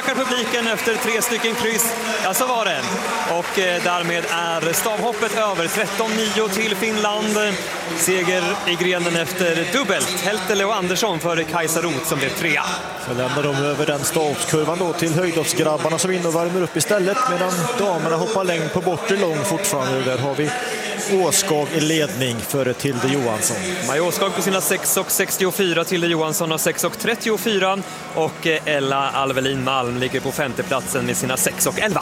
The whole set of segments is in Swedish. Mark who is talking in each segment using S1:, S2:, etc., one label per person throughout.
S1: tackar publiken efter 3 stycken kryss. Ja, så var det. Och därmed är stavhoppet över. 13-9 till Finland. Seger i grenen efter dubbelt. Heltele och Andersson för Kajsa Roth som blev 3.
S2: Så lämnar de över den stavskurvan då till höjdhoppsgrabbarna som in och värmer upp istället, medan damerna hoppar längd på bortre lång fortfarande. Där har vi Åskag i ledning före Tilde Johansson.
S1: Maja Åskag på sina 6,64, Tilde Johansson har 6,34 och Ella Alvelin Malm ligger på 5:e platsen med sina 6,11.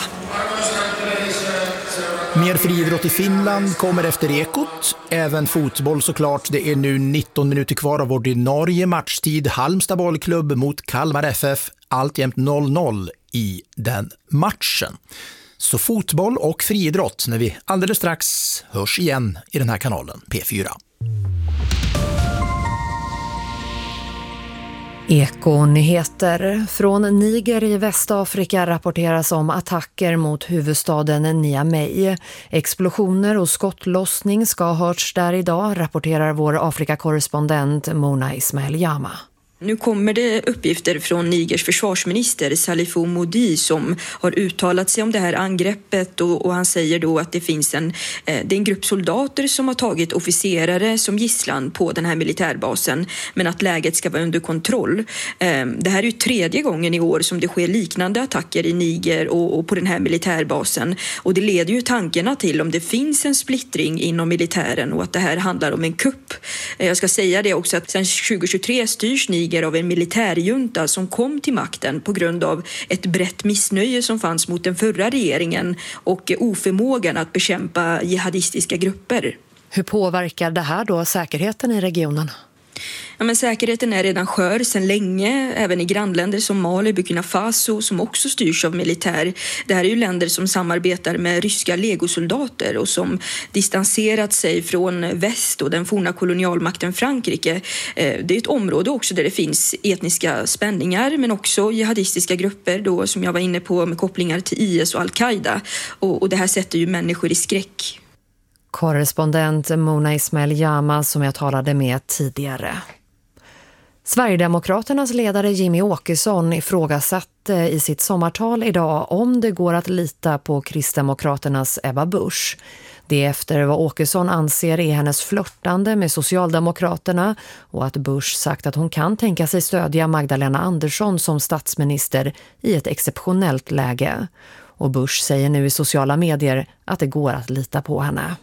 S3: Mer friidrott i Finland kommer efter Ekot. Även fotboll såklart. Det är nu 19 minuter kvar av ordinarie matchtid. Halmstad bollklubb mot Kalmar FF. Alltjämt 0-0 i den matchen. Så fotboll och friidrott när vi alldeles strax hörs igen i den här kanalen P4.
S4: Ekonyheter. Från Niger i Västafrika rapporteras om attacker mot huvudstaden Niamey. Explosioner och skottlossning ska ha hörts där idag, rapporterar vår Afrikakorrespondent Mona Ismail Jama.
S5: Nu kommer det uppgifter från Nigers försvarsminister Salifou Modi som har uttalat sig om det här angreppet och han säger då att det finns det är en grupp soldater som har tagit officerare som gisslan på den här militärbasen, men att läget ska vara under kontroll. Det här är ju 3:e gången i år som det sker liknande attacker i Niger och på den här militärbasen, och det leder ju tankarna till om det finns en splittring inom militären och att det här handlar om en kupp. Jag ska säga det också att sedan 2023 styrs Niger av en militärjunta som kom till makten på grund av ett brett missnöje som fanns mot den förra regeringen och oförmågan att bekämpa jihadistiska grupper.
S4: Hur påverkar det här då säkerheten i regionen?
S5: Ja, men säkerheten är redan skör sedan länge, även i grannländer som Mali, Burkina Faso som också styrs av militär. Det här är ju länder som samarbetar med ryska legosoldater och som distanserat sig från väst och den forna kolonialmakten Frankrike. Det är ett område också där det finns etniska spänningar men också jihadistiska grupper då, som jag var inne på, med kopplingar till IS och Al-Qaida. Och det här sätter ju människor i skräck.
S4: Korrespondent Mona Ismail Jama som jag talade med tidigare. Sverigedemokraternas ledare Jimmy Åkesson ifrågasatte i sitt sommartal idag om det går att lita på Kristdemokraternas Ebba Busch. Det efter vad Åkesson anser är hennes flörtande med Socialdemokraterna och att Busch sagt att hon kan tänka sig stödja Magdalena Andersson som statsminister i ett exceptionellt läge. Och Busch säger nu i sociala medier att det går att lita på henne.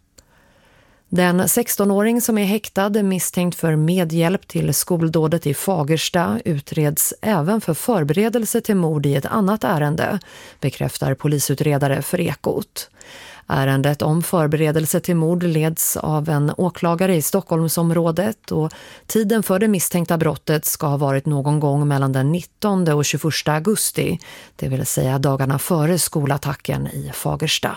S4: Den 16-åring som är häktad misstänkt för medhjälp till skoldådet i Fagersta utreds även för förberedelse till mord i ett annat ärende, bekräftar polisutredare för Ekot. Ärendet om förberedelse till mord leds av en åklagare i Stockholmsområdet och tiden för det misstänkta brottet ska ha varit någon gång mellan den 19 och 21 augusti, det vill säga dagarna före skolattacken i Fagersta.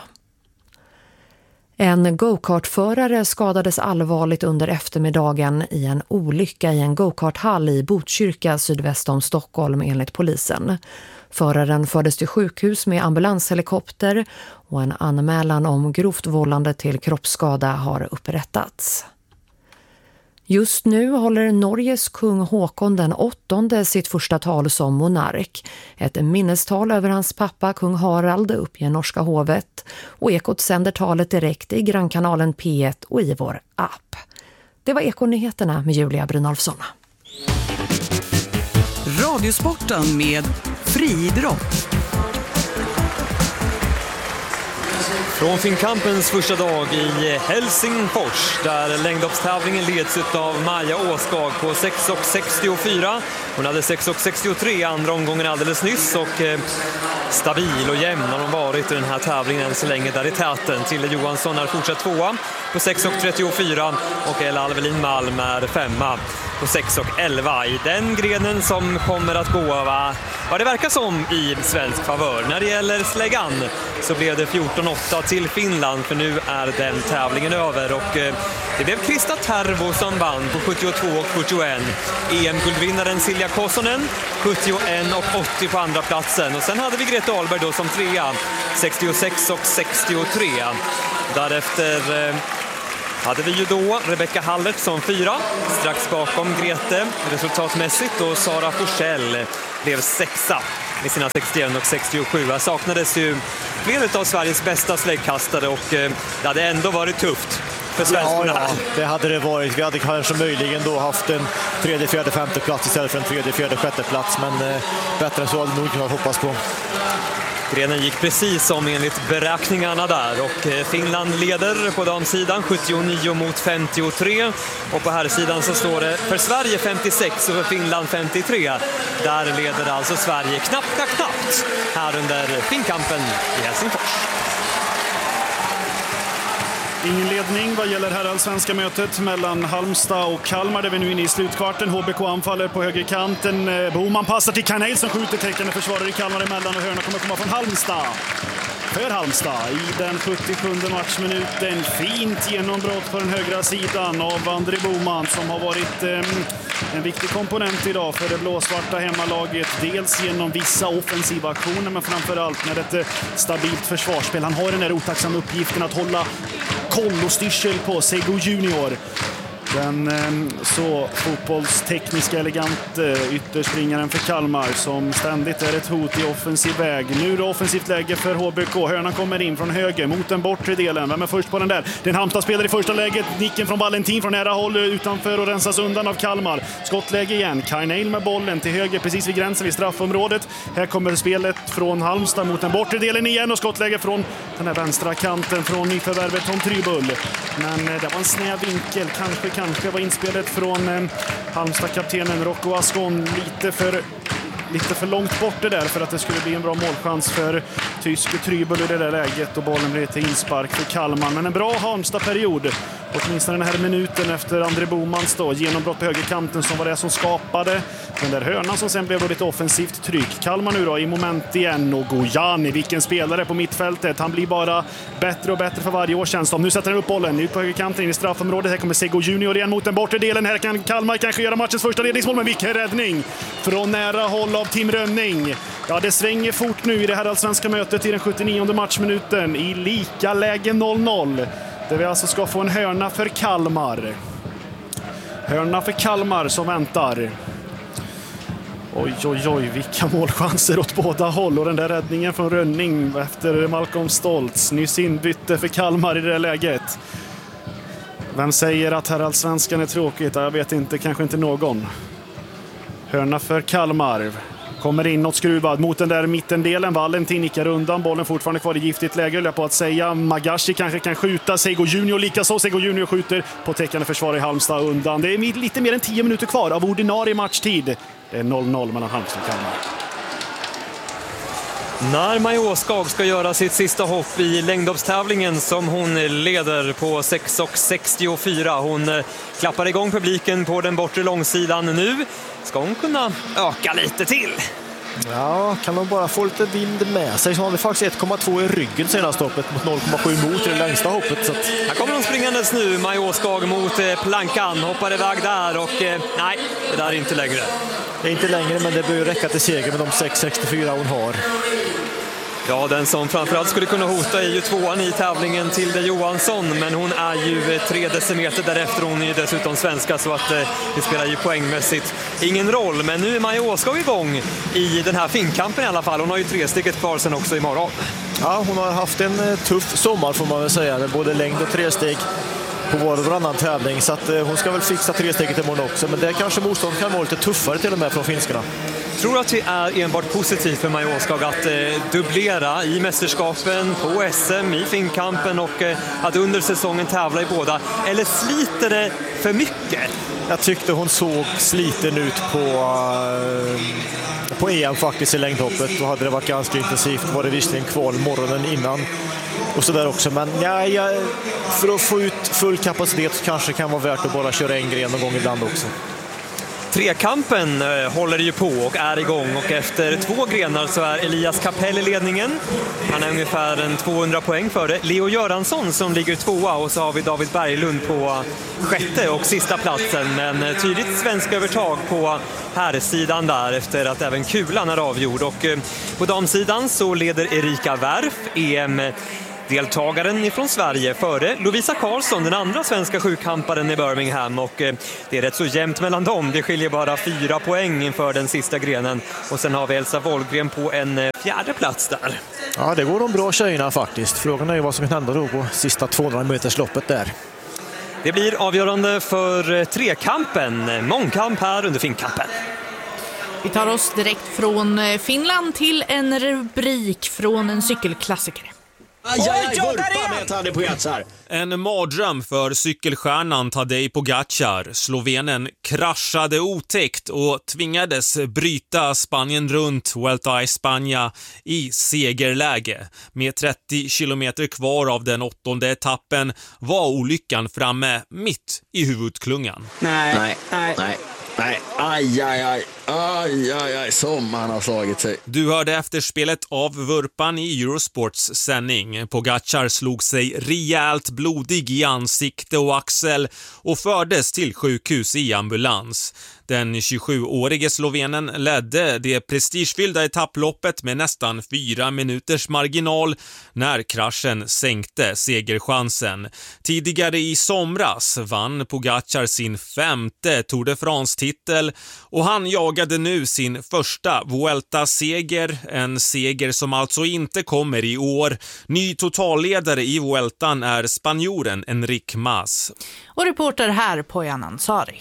S4: En go-kartförare skadades allvarligt under eftermiddagen i en olycka i en go-karthall i Botkyrka sydväst om Stockholm enligt polisen. Föraren fördes till sjukhus med ambulanshelikopter och en anmälan om grovt vållande till kroppsskada har upprättats. Just nu håller Norges kung Håkon den 8:e sitt första tal som monark. Ett minnestal över hans pappa kung Harald uppger norska hovet och Ekot sänder talet direkt i grannkanalen P1 och i vår app. Det var Ekonyheterna med Julia Brynolfsson.
S6: Radiosporten med friidrott.
S1: Från Finnkampens första dag i Helsingfors där längdhoppstävlingen leds av Maja Åskag på 6,64. Hon hade 6,63 andra omgången alldeles nyss och stabil och jämn har hon varit i den här tävlingen än så länge där i täten. Tilde Johansson är fortsatt 2 på 6,34 och Ella Alvelin Malm är 5 på 6,11 i den grenen som kommer att gå vad det verkar som i svensk favör. När det gäller släggan så blev det 14,8 till Finland för nu är den tävlingen över och det blev Krista Tervo som vann på 72 och 41. EM-guldvinnaren Silja Kossonen 71 och 80 på andra platsen och sen hade vi Grete Ahlberg då som 3 66 och 63. Därefter hade vi ju då Rebecca Hallert som 4, strax bakom Grete resultatmässigt och Sara Forsell blev 6 med sina 61 och 67. Här saknades ju flera av Sveriges bästa släggkastare och det hade ändå varit tufft för svenskarna.
S2: Ja, det hade det varit. Vi hade kanske möjligen då haft en 3:e, 4:e, 5:e plats istället för en 3:e, 4:e, 6:e plats, men bättre än så hade nog kunnat hoppas på.
S1: Grenen gick precis som enligt beräkningarna där och Finland leder på damsidan 79 mot 53 och på herrsidan så står det för Sverige 56 och för Finland 53. Där leder alltså Sverige knappt här under finkampen i Helsingfors.
S7: Ingen ledning vad gäller herrallsvenska mötet mellan Halmstad och Kalmar där vi nu är inne i slutkvarten. HBK anfaller på högerkanten. Boman passar till Karneil som skjuter, täckande försvarare i Kalmar emellan och hörna kommer komma från Halmstad. För Halmstad i den 77:e matchminuten. Fint genombrott på den högra sidan av André Boman som har varit en viktig komponent idag för det blåsvarta hemmalaget. Dels genom vissa offensiva aktioner men framförallt med ett stabilt försvarsspel. Han har den här otacksamma uppgiften att hålla koll och styrsel på Sego Junior. Den så fotbollstekniska elegant ytterspringaren för Kalmar som ständigt är ett hot i offensiv väg. Nu är det offensivt läge för HBK. Hörnan kommer in från höger mot den bortre delen. Vem är först på den där? Det är en Halmstad-spelare i första läget. Nicken från Valentin från nära håll utanför och rensas undan av Kalmar. Skottläge igen. Karneil med bollen till höger precis vid gränsen vid straffområdet. Här kommer spelet från Halmstad mot den bortre delen igen och skottläge från den här vänstra kanten från nyförvärvet Tom Trybull. Men det var en snäv vinkel. Kanske var inspelet från Halmstad-kaptenen Rocco Ascon lite för långt bort det där för att det skulle bli en bra målchans för tysk Trybull i det där läget och bollen blev till inspark för Kalmar. Men en bra Halmstad-period. Åtminstone den här minuten efter André Bomans då, genombrott på högerkanten som var det som skapade den där hörnan som sen blev lite offensivt tryck. Kalmar nu då i moment igen och Gojani, vilken spelare på mittfältet. Han blir bara bättre och bättre för varje år känns det. Nu sätter han upp bollen ut på högerkanten in i straffområdet. Här kommer Sego Junior igen mot den bortre delen. Här kan Kalmar kanske göra matchens första ledningsmål, men vilken räddning från nära håll av Tim Rönning. Ja, det svänger fort nu i det här allsvenska mötet i den 79:e matchminuten i lika läge 0-0. Där vi alltså ska få en hörna för Kalmar. Hörna för Kalmar som väntar. Oj, vilka målchanser åt båda håll. Och den där räddningen från Rönning efter Malcolm Stoltz. Nyss inbytte för Kalmar i det läget. Vem säger att herrallsvenskan är tråkigt? Jag vet inte, kanske inte någon. Hörna för Kalmar. Kommer inåt skruvad mot den där mittendelen. Valentin nickar undan. Bollen fortfarande kvar i giftigt läge. Jag på att säga. Magashi kanske kan skjuta. Sego Junior likaså. Sego Junior skjuter på täckande försvar i Halmstad undan. Det är lite mer än 10 minuter kvar av ordinarie matchtid. Det är 0-0 mellan Halmstad och Kalmar.
S1: När Maja Åskag ska göra sitt sista hopp i längdhoppstävlingen som hon leder på 6,64. Hon klappar igång publiken på den bortre långsidan nu. Ska hon kunna öka lite till?
S2: Ja, kan de bara få lite vind med sig så har vi faktiskt 1,2 i ryggen senaste hoppet mot 0,7 mot det längsta hoppet. Så att...
S1: Här kommer hon springandes nu, Maja Åskag mot plankan, hoppar iväg där och nej, det där är inte längre.
S2: Det är inte längre, men det bör ju räcka till seger med de 6,64 hon har.
S1: Ja, den som framförallt skulle kunna hota är ju tvåan i tävlingen Tilde Johansson, men hon är ju 3 decimeter därefter. Hon är ju dessutom svenska så att det spelar ju poängmässigt ingen roll. Men nu är Maja Åskag igång i den här finkampen i alla fall. Hon har ju 3 steget kvar sen också imorgon. Ja,
S2: hon har haft en tuff sommar får man väl säga, med både längd och 3 steg på var och varannan tävling, så att hon ska väl fixa 3 steget imorgon också, men det kanske motstånd kan vara lite tuffare till och med från finskarna.
S1: Jag tror att det är enbart positivt för Maja Åskag att dubblera i mästerskapen, på SM, i finkampen och att under säsongen tävla i båda. Eller sliter det för mycket?
S2: Jag tyckte hon såg sliten ut på EM faktiskt i längdhoppet. Då hade det varit ganska intensivt. Var det visserligen kval morgonen innan och så där också, men för att få ut full kapacitet så kanske det kan vara värt att bara köra en gren någon gång ibland också.
S1: Trekampen håller ju på och är igång och efter 2 grenar så är Elias Kapell i ledningen. Han är ungefär 200 poäng före Leo Göransson som ligger 2:a och så har vi David Berglund på 6:e och sista platsen. Men tydligt svensk övertag på herrsidan där efter att även kulan är avgjord. Och på damsidan så leder Erika Wärf EM deltagaren ifrån Sverige före Lovisa Karlsson, den andra svenska sjukamparen i Birmingham, och det är rätt så jämnt mellan dem. Det skiljer bara 4 poäng inför den sista grenen, och sen har vi Elsa Wollgren på en 4:e plats där.
S2: Ja, det går de bra tjejerna faktiskt. Frågan är ju vad som kan hända då på sista 200 metersloppet där.
S1: Det blir avgörande för trekampen. Mångkamp här under finkampen.
S8: Vi tar oss direkt från Finland till en rubrik från en cykelklassiker.
S9: En mardröm för cykelstjärnan Tadej Pogačar. Slovenen kraschade otäckt och tvingades bryta Spanien runt Vuelta a España i segerläge. Med 30 kilometer kvar av den 8:e etappen var olyckan framme mitt i huvudklungan.
S10: Nej. Aj, som han har slagit sig.
S9: Du hörde efterspelet av vurpan i Eurosports sändning. Pogačar slog sig rejält blodig i ansikte och axel och fördes till sjukhus i ambulans. Den 27-årige slovenen ledde det prestigefyllda etapploppet med nästan 4 minuters marginal när kraschen sänkte segerchansen. Tidigare i somras vann Pogačar sin 5:e Tour de France-titel och han jagade nu sin första Vuelta-seger, en seger som alltså inte kommer i år. Ny totalledare i Vueltan är spanjoren Enric Mas.
S8: Och reporter här på Ansari.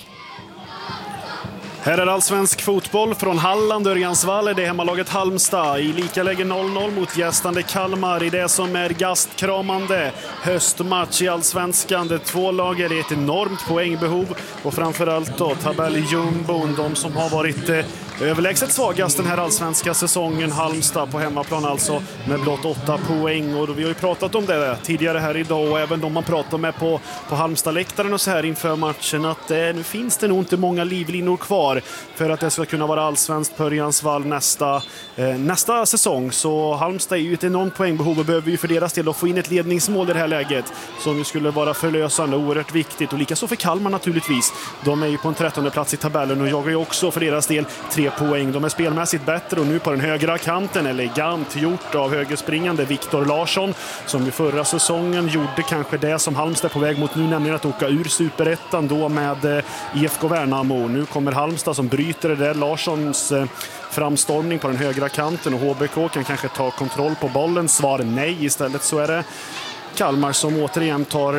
S7: Här är allsvensk fotboll från Halland, Örjansvall. Det är hemmalaget Halmstad i lika läge 0-0 mot gästande Kalmar i det som är gastkramande höstmatch i allsvenskan. Det 2 lag är ett enormt poängbehov och framförallt då tabelljumbon, de som har varit överlägset svagast den här allsvenska säsongen. Halmstad på hemmaplan alltså med blott 8 poäng, och vi har ju pratat om det tidigare här idag, och även de man pratar med på Halmstad-läktaren och så här inför matchen, att nu finns det nog inte många livlinor kvar för att det ska kunna vara allsvenskt på Örjansvall nästa säsong. Så Halmstad är ju ett enormt poängbehov och behöver ju för deras del att få in ett ledningsmål i det här läget som ju skulle vara förlösande och oerhört viktigt, och likaså för Kalmar naturligtvis. De är ju på en 13:e plats i tabellen och jagar ju också för deras del 3 poäng. De är spelmässigt bättre, och nu på den högra kanten elegant gjort av högerspringande Viktor Larsson, som i förra säsongen gjorde kanske det som Halmstad är på väg mot nu, nämligen att åka ur Superettan då med IFK Värnamo. Nu kommer Halmstad som bryter det där. Larssons framstormning på den högra kanten, och HBK kan kanske ta kontroll på bollen. Svar nej, istället så är det Kalmar som återigen tar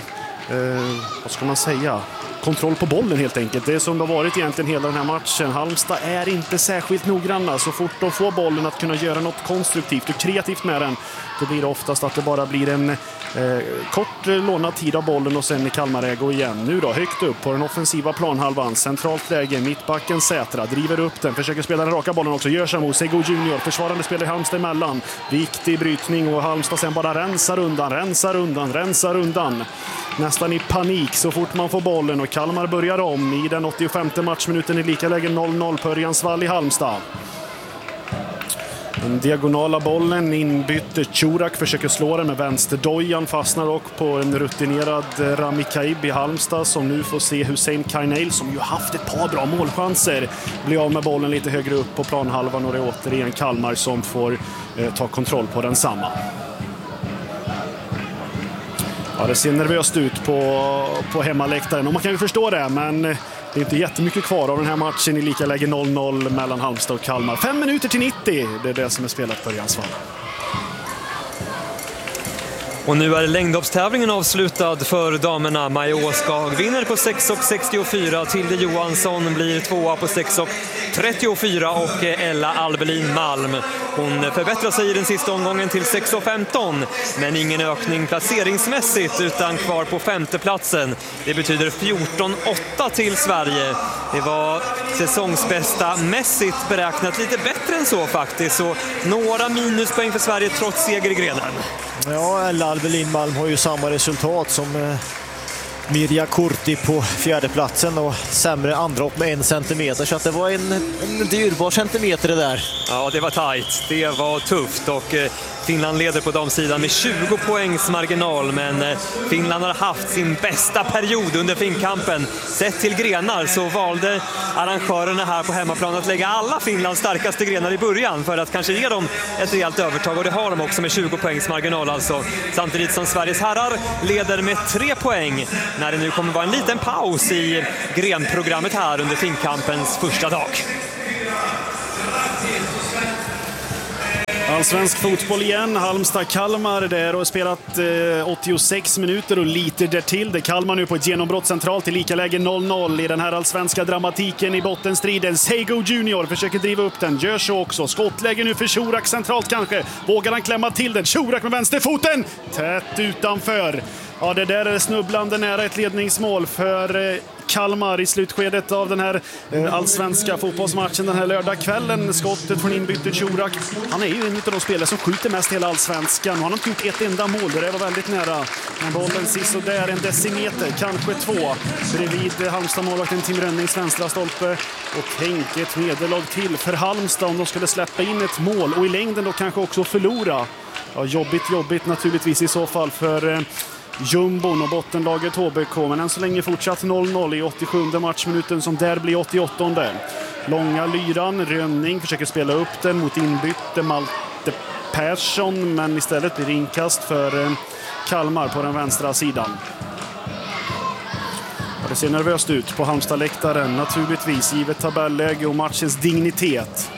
S7: vad ska man säga, kontroll på bollen helt enkelt. Det är som det har varit egentligen hela den här matchen. Halmstad är inte särskilt noggranna. Så fort de får bollen att kunna göra något konstruktivt och kreativt med den, då blir det oftast att det bara blir en kort lånad tid av bollen och sen i Kalmar-ägo igen. Nu då högt upp på den offensiva planhalvan, centralt läge, mittbacken Sätra driver upp den, försöker spela den raka bollen också, gör Samu Sego Junior, försvarande spelar Halmstad emellan, viktig brytning, och Halmstad sen bara rensar undan nästan i panik så fort man får bollen, och Kalmar börjar om i den 85:e matchminuten i lika läge 0-0 på Örjansvall i Halmstad. Den diagonala bollen inbytte Churak, försöker slå den med vänsterdojan, fastnar och på en rutinerad Rami Kaib i Halmstad, som nu får se Hussein Kainail, som ju haft ett par bra målchanser, bli av med bollen lite högre upp på planhalvan, och det är återigen Kalmar som får ta kontroll på den samma. Ja, det ser nervöst ut på hemmaläktaren, och man kan ju förstå det, men det är inte jättemycket kvar av den här matchen i lika läge 0-0 mellan Halmstad och Kalmar. 5 minuter till 90, det är det som är spelat på Örjansvall.
S1: Och nu är längdhoppstävlingen avslutad för damerna. Maja Åskag vinner på 6,64. Tilde Johansson blir 2 på 6,34 och Ella Albelin Malm. Hon förbättrar sig i den sista omgången till 6,15, men ingen ökning placeringsmässigt utan kvar på 5:e platsen. Det betyder 14,8 till Sverige. Det var säsongsbästa mässigt beräknat, lite bättre än så faktiskt. Så några minuspoäng för Sverige trots seger i grenen.
S2: Ja, Ella Albelin Malm har ju samma resultat som Mirja Kurti på fjärde platsen och sämre andra med 1 centimeter, så att det var en dyrbar centimeter det där.
S1: Ja, det var tajt. Det var tufft och Finland leder på damsidan med 20 poängs marginal, men Finland har haft sin bästa period under finkampen. Sett till grenar så valde arrangörerna här på hemmaplan att lägga alla Finlands starkaste grenar i början för att kanske ge dem ett rejält övertag, och det har de också med 20 poängs marginal alltså. Samtidigt som Sveriges herrar leder med 3 poäng när det nu kommer vara en liten paus i grenprogrammet här under finkampens första dag.
S7: Allsvensk fotboll igen. Halmstad-Kalmar där och spelat 86 minuter och lite därtill. Det Kalmar nu på ett genombrott centralt till lika läge 0-0 i den här allsvenska dramatiken i bottenstriden. Seigo Junior försöker driva upp den, gör så också. Skottläge nu för Shurak centralt kanske. Vågar han klämma till den? Shurak med vänsterfoten! Tätt utanför. Ja, det där är snubblande nära ett ledningsmål för Kalmar i slutskedet av den här allsvenska fotbollsmatchen den här lördagskvällen. Skottet från inbytet Shurak. Han är ju en av de spelare som skjuter mest hela allsvenskan. Han har inte gjort ett enda mål, det var väldigt nära. Men bollen sist och där en decimeter, kanske 2. Bredvid Halmstad-målvakten Tim Rönnings vänstra stolpe. Och tänk ett nederlag till för Halmstad om de skulle släppa in ett mål och i längden då kanske också förlora. Ja, jobbigt naturligtvis i så fall för jumbon och bottenlaget HBK, men än så länge fortsatt 0-0 i 87 matchminuten som där blir 88. Långa lyran, Rönning försöker spela upp den mot inbytte Malte Persson, men istället blir det inkast för Kalmar på den vänstra sidan. Det ser nervöst ut på Halmstad-läktaren naturligtvis, givet tabelläge och matchens dignitet.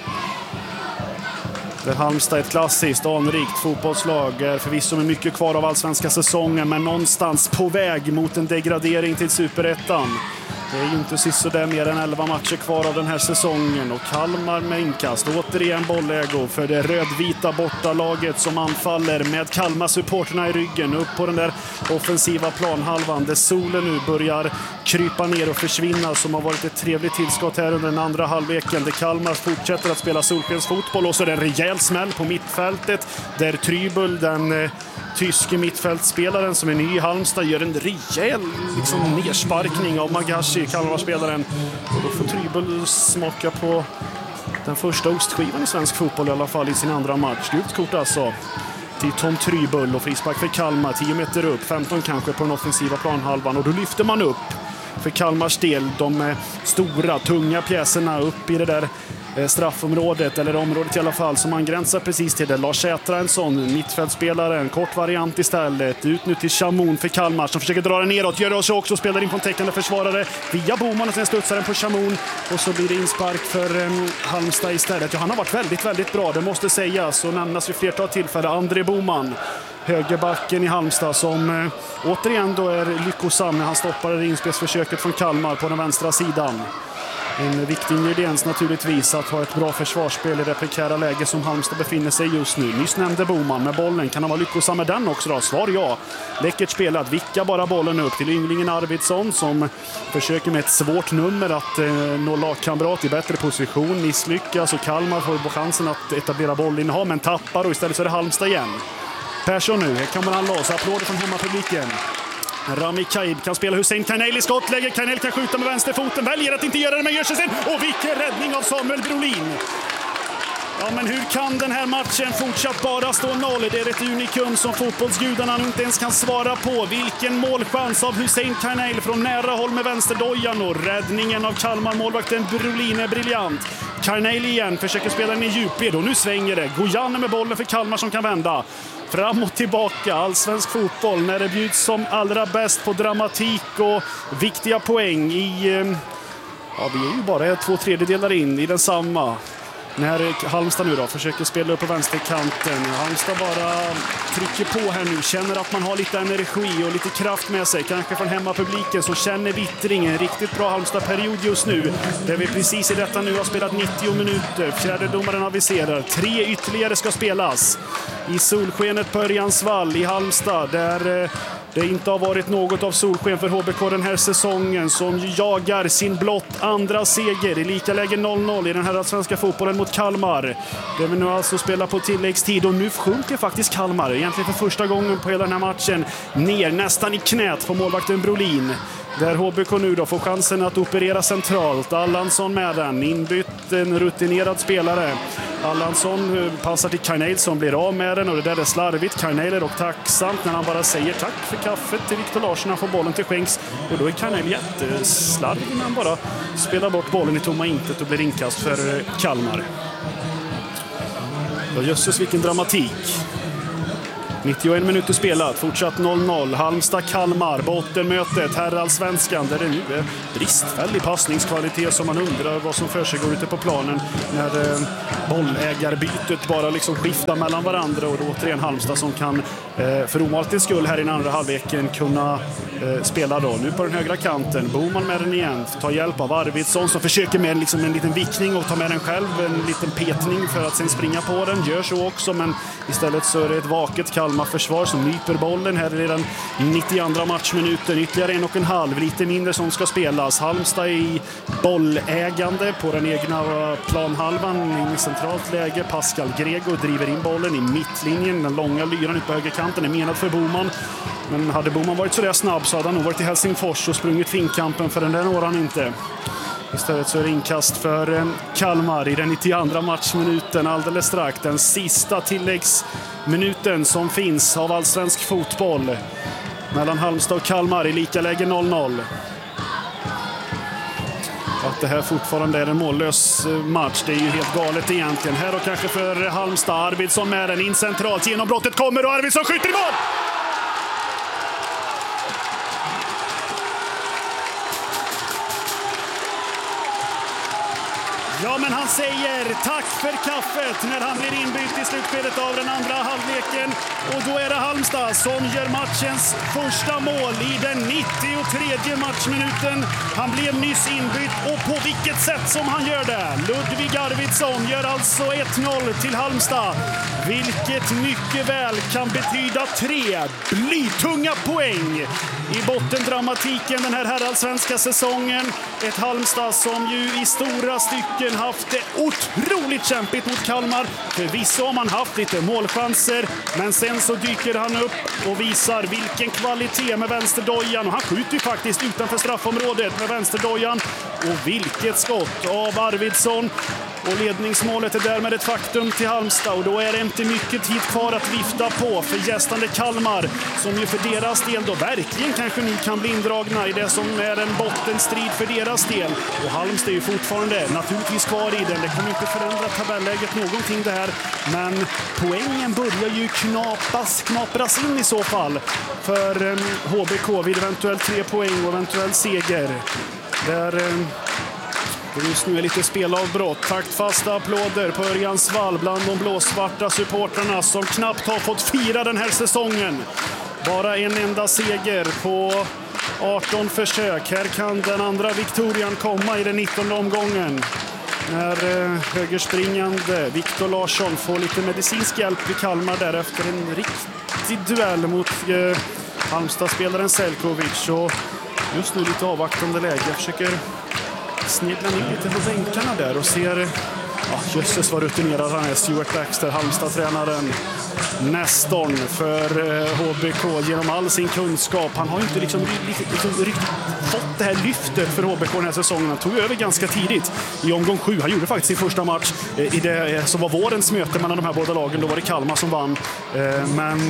S7: Där Halmstad är ett klassiskt, anrikt fotbollslag, är förvisso med mycket kvar av allsvenska säsongen, men någonstans på väg mot en degradering till Superettan. Det är ju inte sisådär mer än 11 matcher kvar av den här säsongen, och Kalmar med inkast. Återigen bollägo för det rödvita bortalaget som anfaller med Kalmar-supporterna i ryggen upp på den där offensiva planhalvan där solen nu börjar krypa ner och försvinna, som har varit ett trevligt tillskott här under den andra halvleken. Där Kalmar fortsätter att spela solskensfotboll, och så är det en rejäl smäll på mittfältet där Trybul, den tyske mittfältspelaren som är ny i Halmstad, gör en rejäl nersparkning av Magashi, Kalmar-spelaren. Och då får Trybul smaka på den första ostskivan i svensk fotboll i alla fall i sin andra match. Gult kort alltså till Tom Trybul och frispark för Kalmar 10 meter upp, 15 kanske på den offensiva planhalvan, och då lyfter man upp för Kalmars del de stora, tunga pjäserna upp i det där straffområdet, eller området i alla fall, som angränsar precis till det. Lars Sätra, en sån mittfältspelare, en kort variant istället. Ut nu till Chamoun för Kalmar som försöker dra den neråt, gör det också, spelar in på en täckande försvarare via Boman och sen studsar den på Chamoun, och så blir det inspark för Halmstad istället. Ja, han har varit väldigt, väldigt bra, det måste sägas och nämnas vid flertal tillfällen. André Boman, högerbacken i Halmstad, som återigen då är lyckosam när han stoppar det inspelsförsöket från Kalmar på den vänstra sidan. En viktig ingrediens naturligtvis att ha ett bra försvarsspel i det prekära läge som Halmstad befinner sig just nu. Nyss nämnde Boman med bollen. Kan han vara lyckosam med den också då? Svar ja. Läckert spelat. Vickar bara bollen upp till ynglingen Arvidsson som försöker med ett svårt nummer att nå lagkamrat i bättre position. Misslyckas och Kalmar får chansen att etablera bollinnehav, men tappar, och istället så är det Halmstad igen. Persson nu. Här kan man loss. Applåder från hemmapubliken. Rami Kaib kan spela Hussein Kainel i skottläge. Kainel kan skjuta med vänsterfoten, väljer att inte göra det, men gör sig sen. Och vilken räddning av Samuel Brolin. Ja, men hur kan den här matchen fortsatt bara stå 0? Det är ett unikum som fotbollsgudarna inte ens kan svara på. Vilken målchans av Hussein Kainel från nära håll med vänsterdojan, och räddningen av Kalmar-målvakten Brolin är briljant. Kainel igen försöker spela den i djupled, och nu svänger det. Gojane med bollen för Kalmar som kan vända. Fram och tillbaka, allsvensk fotboll när det bjuds som allra bäst på dramatik och viktiga poäng i... Ja, vi är ju bara 2/3 in i densamma. När Halmstad nu då försöker spela upp på vänsterkanten. Halmstad bara trycker på här nu, känner att man har lite energi och lite kraft med sig. Kanske från hemmapubliken så känner vittringen. Riktigt bra Halmstad-period just nu. Där vi precis i detta nu har spelat 90 minuter. Fjärde domaren aviserar. 3 ytterligare ska spelas. I solskenet på Örjansvall i Halmstad. Där det inte har varit något av solsken för HBK den här säsongen, som jagar sin blott andra seger i lika läge 0-0 i den här svenska fotbollen mot Kalmar. Det vi nu alltså spelar på tilläggstid, och nu sjunker faktiskt Kalmar, egentligen för första gången på hela den här matchen, ner nästan i knät på målvakten Brolin. Där HBK nu då får chansen att operera centralt. Allansson med den, inbytt en rutinerad spelare. Allansson passar till Karneil som blir av med den, och det där är slarvigt. Karneil är dock tacksamt när han bara säger tack för kaffet till Viktor Larsson. Han får bollen till skänks, och då är Karneil jätteslarvig när han bara spelar bort bollen i tomma intet och blir inkast för Kalmar. Ja, jösses vilken dramatik. 91 minuter spelat, fortsatt 0-0. Halmstad-Kalmar, bottenmötet, herrallsvenskan, där det nu är bristfällig passningskvalitet som man undrar vad som för sig går ute på planen när bollägarbytet bara liksom skiftar mellan varandra, och då återigen Halmstad som kan för omaltens skull här i den andra halvleken kunna spela då. Nu på den högra kanten, Boman med den igen, tar hjälp av Arvidsson som försöker med liksom en liten vickning och ta med den själv, en liten petning för att sen springa på den, gör så också, men istället så är det ett vaket Kalmar-försvar som nyper bollen här i den 92 matchminuten. Ytterligare 1,5, lite mindre som ska spelas. Halmstad i bollägande på den egna planhalvan i centralt läge. Pascal Grego driver in bollen i mittlinjen. Den långa lyran ut på högerkanten är menad för Boman. Men hade Boman varit så där snabb så hade han nog varit i Helsingfors och sprungit finkampen, för den där når han inte. Istället så är det inkast för Kalmar i den 92 matchminuten alldeles strax. Den sista tilläggsminuten som finns av allsvensk fotboll mellan Halmstad och Kalmar i lika läge 0-0. Att det här fortfarande är en mållös match, det är ju helt galet egentligen. Här och kanske för Halmstad, Arvidsson med den in centralt. Genombrottet kommer och Arvidsson skjuter i mål! Ja, men han säger tack för kaffet när han blir inbytt i slutskedet av den andra halvleken. Och då är det Halmstad som gör matchens första mål i den 93 matchminuten. Han blev nyss inbytt, och på vilket sätt som han gör det. Ludvig Arvidsson gör alltså 1-0 till Halmstad. Vilket mycket väl kan betyda 3 blytunga poäng i bottendramatiken den här herrallsvenska säsongen. Ett Halmstad som ju i stora stycken haft det otroligt kämpigt mot Kalmar. Förvisso har man haft lite målchanser, men sen så dyker han upp och visar vilken kvalitet med vänsterdojan. Och han skjuter ju faktiskt utanför straffområdet med vänsterdojan. Och vilket skott av Arvidsson. Och ledningsmålet är därmed ett faktum till Halmstad, och då är det inte mycket tid kvar att vifta på för gästande Kalmar, som ju för deras del då verkligen kanske nu kan bli indragna i det som är en bottenstrid för deras del. Och Halmstad är ju fortfarande naturligtvis kvar i den. Det kommer inte förändra tabelläget någonting det här, men poängen börjar ju knapras in i så fall för HBK vid eventuellt 3 poäng och eventuell seger. Där just nu är lite spelavbrott. Taktfasta applåder på Örjans vall bland de blåsvarta supporterna som knappt har fått fira den här säsongen. Bara en enda seger på 18 försök. Här kan den andra Victorian komma i den 19:e omgången. När högerspringande Viktor Larsson får lite medicinsk hjälp i Kalmar där efter en riktig duell mot Halmstad-spelaren Selkovic. Och just nu lite avvaktande läge. Jag försöker snegla ner lite på bänkarna där och ser, jösses vad rutinerad han är, Stuart Baxter, Halmstad-tränaren, nästorn för HBK genom all sin kunskap. Han har ju inte liksom riktigt fått det här lyftet för HBK den här säsongen. Han tog över ganska tidigt i omgång 7. Han gjorde faktiskt sin första match i det som var vårens möte mellan de här båda lagen. Då var det Kalmar som vann. Men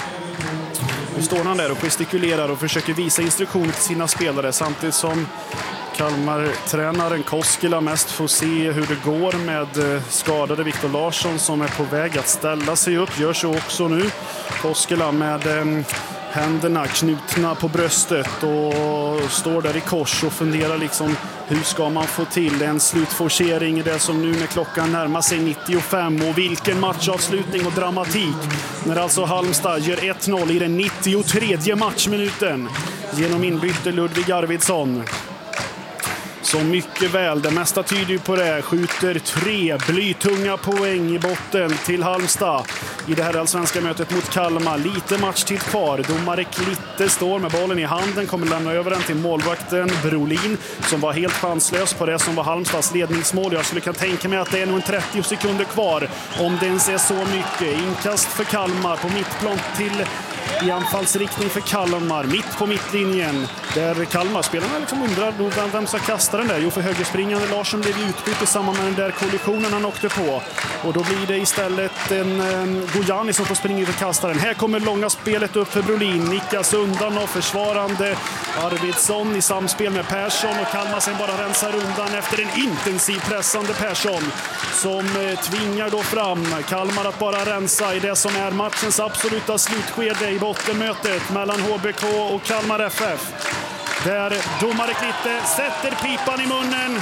S7: nu står han där och gestikulerar och försöker visa instruktioner till sina spelare, samtidigt som Kalmar-tränaren Koskela mest får se hur det går med skadade Viktor Larsson som är på väg att ställa sig upp. Gör så också nu. Koskela med händerna knutna på bröstet och står där i kors och funderar liksom hur ska man få till en slutforcering i det som nu när klockan närmar sig 95. Och vilken matchavslutning och dramatik när alltså Halmstad gör 1-0 i den 93 matchminuten genom inbyte Ludvig Arvidsson. Så mycket väl, det mesta tyder ju på det. Skjuter 3 blytunga poäng i botten till Halmstad i det här allsvenska mötet mot Kalmar. Lite matchtid kvar. Domare Klitte står med bollen i handen, kommer lämna över den till målvakten Brolin som var helt chanslös på det som var Halmstads ledningsmål. Jag skulle kunna tänka mig att det är nog en 30 sekunder kvar, om det ens är så mycket. Inkast för Kalmar på mittplan till i anfallsriktning för Kalmar, mitt på mittlinjen, där Kalmar-spelarna liksom undrar vem ska kasta den där. Jo, för högerspringande Larsson blev utbytt i samband med den där kollisionen han åkte på. Och då blir det istället en Gojani som får springa ut och kasta den. Här kommer långa spelet upp för Brolin, nickas undan och försvarande Arvidsson i samspel med Persson, och Kalmar sen bara rensar undan efter en intensiv pressande Persson som tvingar då fram Kalmar att bara rensa i det som är matchens absoluta slutskede i bottenmötet mellan HBK och Kalmar FF. Där domare Klitte sätter pipan i munnen.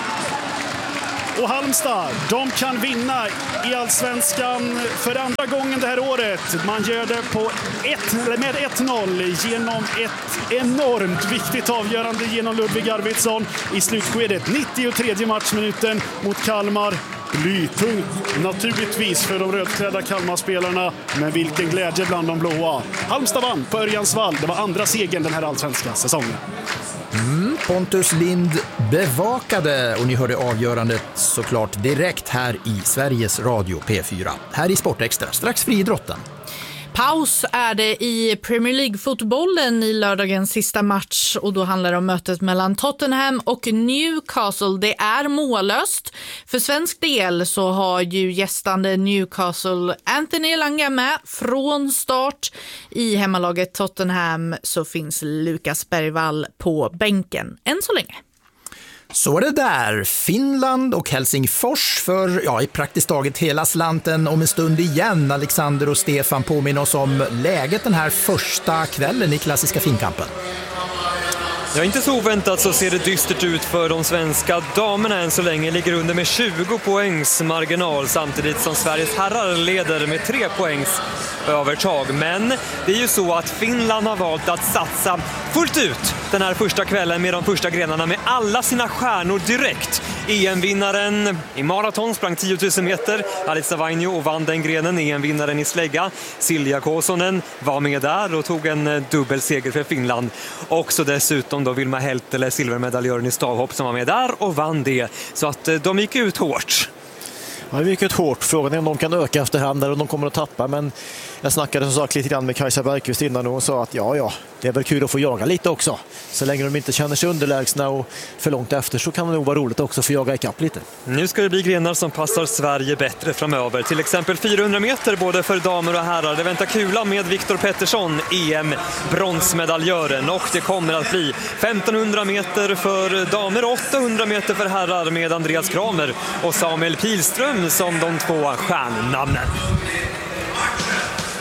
S7: Och Halmstad, de kan vinna i Allsvenskan för andra gången det här året. Man gör det med 1-0 genom ett enormt viktigt avgörande genom Ludvig Arvidsson i slutskedet. 93:e matchminuten mot Kalmar. Blytungt naturligtvis för de rödklädda Kalmar-spelarna, men vilken glädje bland de blåa. Halmstad vann på Örjansvall. Det var andra segern den här allsvenska säsongen.
S3: Pontus Lind bevakade, och ni hörde avgörandet såklart direkt här i Sveriges Radio P4. Här i Sportextra, strax friidrotten.
S8: Paus är det i Premier League-fotbollen i lördagens sista match, och då handlar det om mötet mellan Tottenham och Newcastle. Det är mållöst. För svensk del så har ju gästande Newcastle Anthony Elanga med från start. I hemmalaget Tottenham så finns Lukas Bergvall på bänken än så länge.
S3: Så är det där. Finland och Helsingfors för i praktiskt taget hela slanten om en stund igen. Alexander och Stefan påminner oss om läget den här första kvällen i klassiska finkampen.
S1: Ja, inte så oväntat så ser det dystert ut för de svenska damerna än så länge. Ligger under med 20 poängs marginal samtidigt som Sveriges herrar leder med 3 poängs övertag. Men det är ju så att Finland har valt att satsa fullt ut den här första kvällen med de första grenarna med alla sina stjärnor direkt. EM-vinnaren i maraton sprang 10 000 meter, Alisa Vainio, och vann den grenen. EM-vinnaren i slägga, Silja Kosonen, var med där och tog en dubbelseger för Finland. Också dessutom då Vilma Heltele, silvermedaljören i stavhopp, som var med där och vann det. Så att de gick ut hårt.
S2: Ja, det gick ut hårt. Frågan är om de kan öka efterhand där och de kommer att tappa. Men jag snackade som sagt lite grann med Kajsa Bergqvist innan och hon sa att ja, det är väl kul att få jaga lite också. Så länge de inte känner sig underlägsna och för långt efter så kan det nog vara roligt också att få jaga ikapp lite. Nu
S1: ska det bli grenar som passar Sverige bättre framöver. Till exempel 400 meter både för damer och herrar. Det väntar kula med Viktor Pettersson, EM-bronsmedaljören. Och det kommer att bli 1500 meter för damer och 800 meter för herrar med Andreas Kramer och Samuel Pilström som de 2 stjärnnamnen.